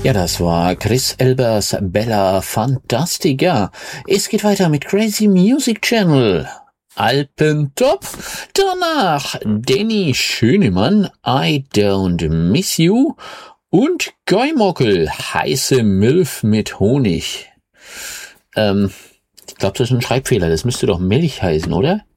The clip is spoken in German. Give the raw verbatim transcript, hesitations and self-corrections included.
Ja, das war Chris Elbers Bella Fantastica. Es geht weiter mit Crazy Music Channel. Alpentop. Danach Danny Schönemann, I Don't Miss You. Und Geumockel, heiße Milf mit Honig. Ähm, ich glaube, das ist ein Schreibfehler. Das müsste doch Milch heißen, oder?